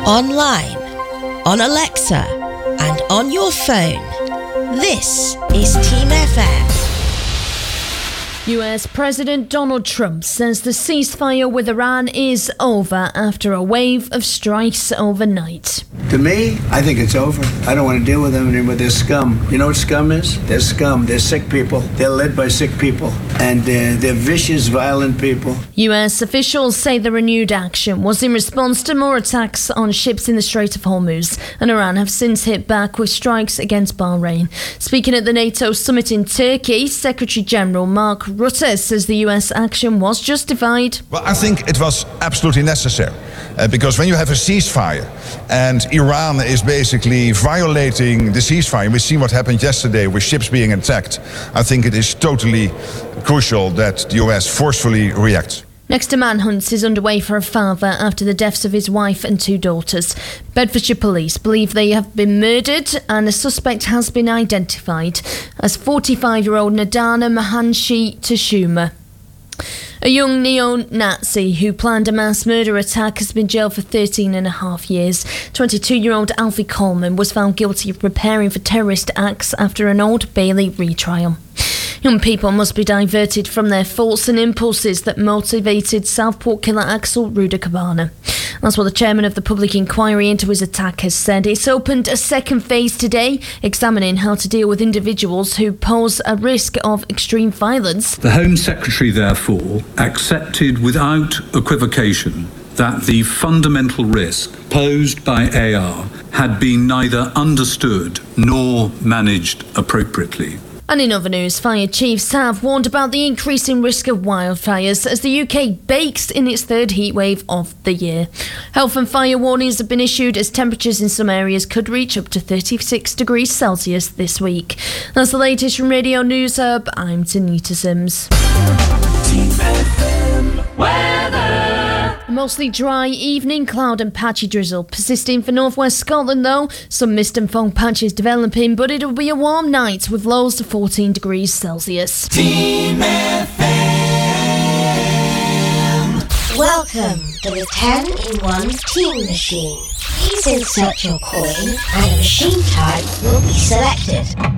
online, on Alexa, and on your phone. This is Team FM. US President Donald Trump says the ceasefire with Iran is over after a wave of strikes overnight. To me, I think it's over. I don't want to deal with them anymore. They're scum. You know what scum is? They're scum. They're sick people. They're led by sick people. And they're vicious, violent people. US officials say the renewed action was in response to more attacks on ships in the Strait of Hormuz, and Iran have since hit back with strikes against Bahrain. Speaking at the NATO summit in Turkey, Secretary General Mark Rutte says the US action was justified. Well, I think it was absolutely necessary. Because when you have a ceasefire and Iran is basically violating the ceasefire, we see what happened yesterday with ships being attacked, I think it is totally crucial that the US forcefully reacts. Next, a manhunt is underway for a father after the deaths of his wife and two daughters. Bedfordshire police believe they have been murdered, and the suspect has been identified as 45-year-old Nadana Mahanshi Tashuma. A young neo-Nazi who planned a mass murder attack has been jailed for 13 and a half years. 22-year-old Alfie Coleman was found guilty of preparing for terrorist acts after an Old Bailey retrial. Young people must be diverted from their thoughts and impulses that motivated Southport killer Axel Rudakabana. That's what the chairman of the public inquiry into his attack has said. It's opened a second phase today, examining how to deal with individuals who pose a risk of extreme violence. The Home Secretary, therefore, accepted without equivocation that the fundamental risk posed by AR had been neither understood nor managed appropriately. And in other news, fire chiefs have warned about the increasing risk of wildfires as the UK bakes in its third heatwave of the year. Health and fire warnings have been issued as temperatures in some areas could reach up to 36 degrees Celsius this week. That's the latest from Radio News Hub. I'm Tanita Sims. Team FM weather. A mostly dry evening, cloud and patchy drizzle persisting for northwest Scotland though. Some mist and fog patches developing, but it'll be a warm night with lows to 14 degrees Celsius. Team FM. Welcome to the 10-in-1 Team Machine. Please insert your coin and a machine type will be selected.